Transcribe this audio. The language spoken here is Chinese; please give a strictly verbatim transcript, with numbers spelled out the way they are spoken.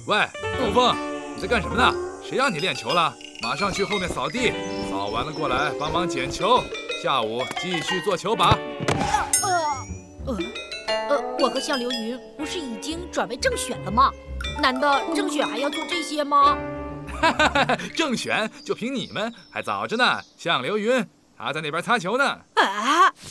喂，东风，你在干什么呢？谁让你练球了？马上去后面扫地，扫完了过来帮忙捡球。下午继续做球靶。 呃呃呃，我和向流云不是已经转为正选了吗？难道正选还要做这些吗？ 正选就凭你们，还早着呢。向流云，他在那边擦球呢。 啊！